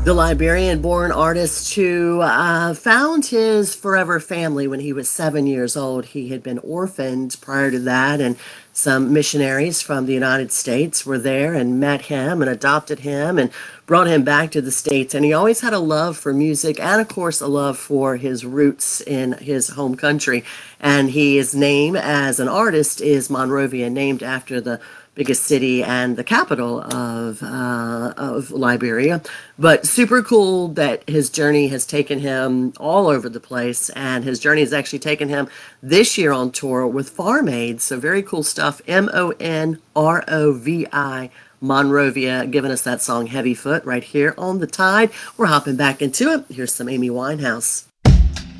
The Liberian-born artist who found his forever family when he was 7 years old. He had been orphaned prior to that, and some missionaries from the United States were there and met him and adopted him and brought him back to the States. And he always had a love for music and, of course, a love for his roots in his home country. And his name as an artist is Monrovia, named after the biggest city and the capital of Liberia. But super cool that his journey has taken him all over the place, and his journey has actually taken him this year on tour with Farm Aid. So very cool stuff. Monrovi. Monrovia giving us that song Heavy Foot right here on the Tide. We're hopping back into it. Here's some Amy Winehouse.